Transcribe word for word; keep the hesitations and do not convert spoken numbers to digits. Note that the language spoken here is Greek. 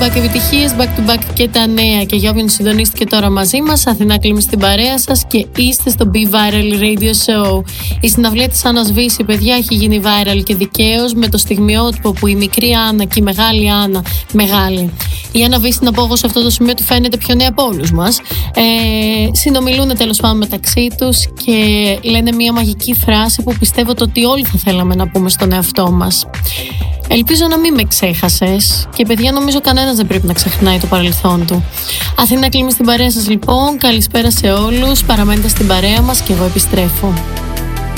back επιτυχίες, back to back και τα νέα. Και για όποιον συντονίστηκε τώρα μαζί μας, Αθηνά Κλίμη στην παρέα σας και είστε στο Be Viral Radio Show. Η συναυλία της Άννας Βύση, παιδιά, έχει γίνει viral και δικαίως, με το στιγμιότυπο που η μικρή Άννα και η μεγάλη Άννα, μεγάλη, η Άννα Βύση, να πω εγώ σε αυτό το σημείο ότι φαίνεται πιο νέα από όλους μας, ε, συνομιλούν τέλος πάντων μεταξύ τους και λένε μια μαγική φράση που πιστεύω το ότι όλοι θα θέλαμε να πούμε στον εαυτό μας. Ελπίζω να μην με ξέχασες και παιδιά, νομίζω κανένας δεν πρέπει να ξεχνάει το παρελθόν του. Αθηνά Κλίμη στην παρέα σας λοιπόν, καλησπέρα σε όλους, παραμένετε στην παρέα μας και εγώ επιστρέφω.